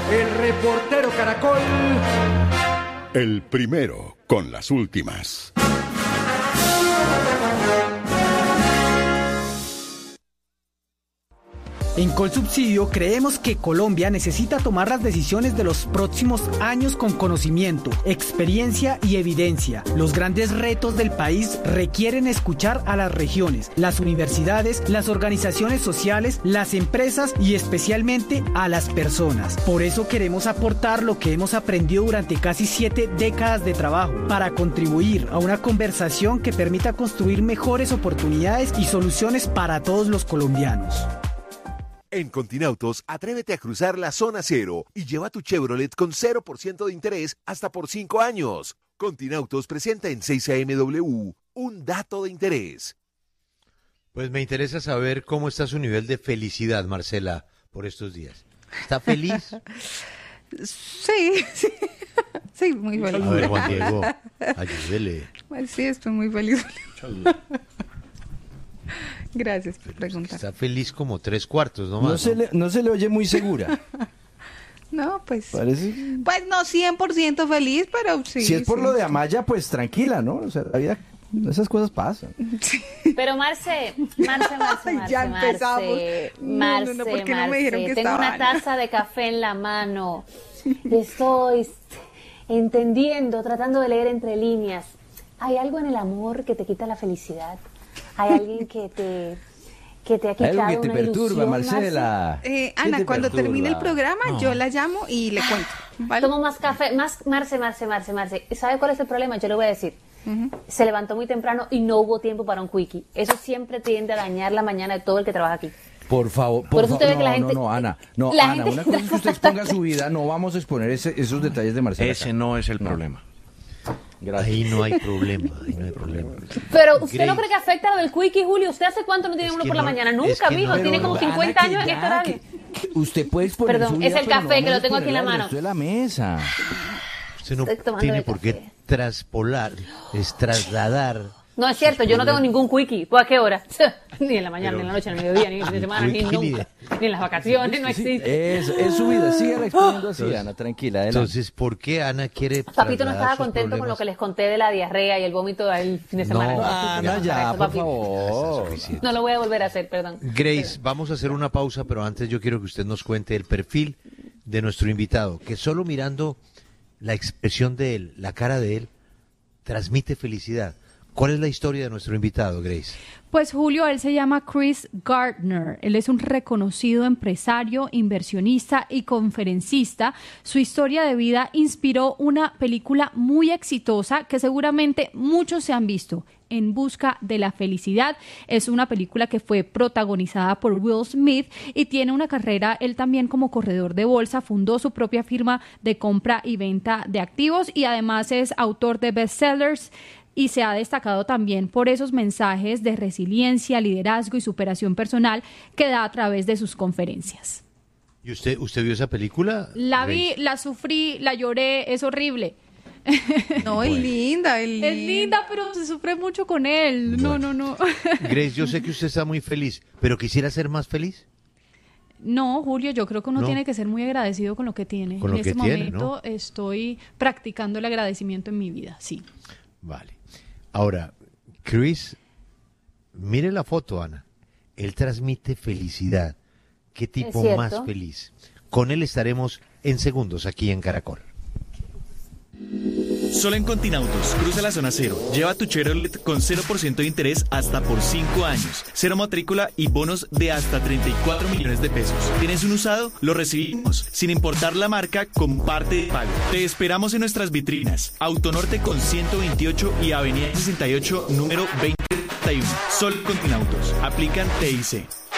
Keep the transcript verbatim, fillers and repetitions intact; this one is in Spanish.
el reportero Caracol. El primero con las últimas. En Colsubsidio creemos que Colombia necesita tomar las decisiones de los próximos años con conocimiento, experiencia y evidencia. Los grandes retos del país requieren escuchar a las regiones, las universidades, las organizaciones sociales, las empresas y especialmente a las personas. Por eso queremos aportar lo que hemos aprendido durante casi siete décadas de trabajo para contribuir a una conversación que permita construir mejores oportunidades y soluciones para todos los colombianos. En Continautos, atrévete a cruzar la zona cero y lleva tu Chevrolet con cero por ciento de interés hasta por cinco años. Continautos presenta en seis A M W un dato de interés. Pues me interesa saber cómo está su nivel de felicidad, Marcela, por estos días. ¿Está feliz? Sí, sí, sí, muy feliz. A ver, Juan Diego, ayúdele. Pues sí, estoy muy feliz. Gracias por preguntar. Está feliz como tres cuartos, ¿no? No, se le, no se le oye muy segura. No, pues... Parece... Pues no cien por ciento feliz, pero sí. Si es por sí, lo de sí. Amaya, pues tranquila, ¿no? O sea, la vida, esas cosas pasan. Sí. Pero Marce, Marce, Marce, Marce, ya empezamos. Marce, No, Marce, no, no, ¿por qué no Marce, me dijeron que tengo estaban? una taza de café en la mano. Estoy entendiendo, tratando de leer entre líneas. ¿Hay algo en el amor que te quita la felicidad? ¿Hay alguien que te, que te ha quitado Algo que te una perturba, ilusión, Marcela. Eh, ¿Qué Ana, te cuando perturba? termine el programa, No. yo la llamo y le cuento. ¿vale? Tomo más café, más Marce, Marce, Marce, Marce. ¿Sabe cuál es el problema? Yo le voy a decir. Uh-huh. Se levantó muy temprano y no hubo tiempo para un quickie. Eso siempre tiende a dañar la mañana de todo el que trabaja aquí. Por favor, por, Por eso favor. usted ve que No, la gente- no, no, Ana. No, la Ana, gente- una cosa es que usted exponga su vida, no vamos a exponer ese- esos detalles de Marcela. Ese acá. no es el problema. Gracias. Ahí no hay problema, ahí no hay problema. Pero ¿usted Grace. no cree que afecta lo del quickie, Julio? ¿Usted hace cuánto no tiene Es uno que por la no- mañana? es Nunca, que mijo. no- Tiene como Pero, cincuenta Ana, años que en este ya, horario. que- que usted puede exponer Perdón, su vida, es el pero no café que vamos a lo tengo aquí en la exponerlo al mano. resto de la mesa. Usted no Estoy tomando tiene de por qué café. traspolar, es trasladar. No es cierto, yo no tengo ningún quickie. ¿Tú a qué hora? Ni en la mañana, ni en la noche, ni en el mediodía, ni en el fin de semana, ni Quickie ni nunca. Ni en las vacaciones, no existe. Es, es su vida, sígala exponiendo así, Entonces- Ana, tranquila. adelante. Entonces, ¿por qué Ana quiere Papito no trasladar estaba sus contento con lo problemas? que les conté de la diarrea y el vómito del fin de semana. No, No, Ana, no, ya, eso, por papi. favor. No lo voy a volver a hacer, perdón. Grace, vamos a hacer una pausa, pero antes yo quiero que usted nos cuente el perfil de nuestro invitado, que solo mirando la expresión de él, la cara de él, transmite felicidad. ¿Cuál es la historia de nuestro invitado, Grace? Pues Julio, él se llama Chris Gardner. Él es un reconocido empresario, inversionista y conferencista. Su historia de vida inspiró una película muy exitosa que seguramente muchos se han visto, En busca de la felicidad. Es una película que fue protagonizada por Will Smith y tiene una carrera, él también como corredor de bolsa, fundó su propia firma de compra y venta de activos y además es autor de bestsellers y se ha destacado también por esos mensajes de resiliencia, liderazgo y superación personal que da a través de sus conferencias. ¿Y usted usted vio esa película? La vi, Grace? la sufrí, la lloré, es horrible. No, es linda, es linda. Es linda, pero se sufre mucho con él. No, no, no. Grace, yo sé que usted está muy feliz, pero quisiera ser más feliz. No, Julio, yo creo que uno No. tiene que ser muy agradecido con lo que tiene. Con en lo que este tiene, momento ¿no? estoy practicando el agradecimiento en mi vida, sí. Vale. Ahora, Chris, mire la foto, Ana. Él transmite felicidad. ¿Qué tipo cierto. más feliz? Con él estaremos en segundos aquí en Caracol. Solo en Continautos, cruza la zona cero. Lleva tu Chevrolet con cero por ciento de interés hasta por cinco años. Cero matrícula y bonos de hasta treinta y cuatro millones de pesos. ¿Tienes un usado? Lo recibimos. Sin importar la marca, con parte de pago. Te esperamos en nuestras vitrinas. Autonorte con ciento veintiocho y Avenida sesenta y ocho, número veinte treinta y uno. Solo en Continautos. Aplican T I C.